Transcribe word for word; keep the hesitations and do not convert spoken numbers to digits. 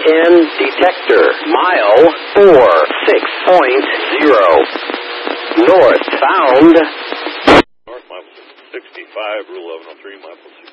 ten detector. Mile four six point zero. Northbound. North mile sixty-five, Rule eleven oh three, mile sixty-five.